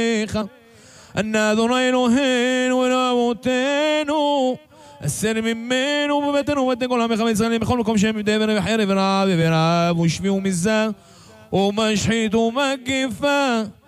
אנא אדוני אלוהינו ולאבותינו אסר ממנו ובביתנו ובבתי כל עמך וישראל בכל מקום שהם דבר וחרב ורעב ורעב ושבי ומזר ומשחית ומגפה